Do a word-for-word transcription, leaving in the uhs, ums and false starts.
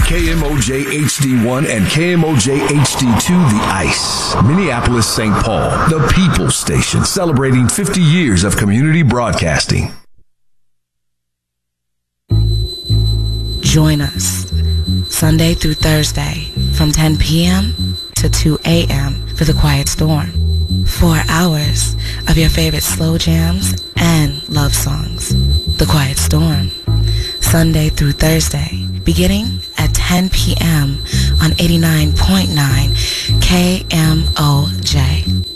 K M O J H D one and K M O J H D two The Ice. Minneapolis, Saint Paul, the People's Station, celebrating fifty years of community broadcasting. Join us Sunday through Thursday from ten p.m. to two a.m. for The Quiet Storm. Four hours of your favorite slow jams and love songs. The Quiet Storm. Sunday through Thursday, beginning at ten p.m. on eighty-nine point nine K M O J.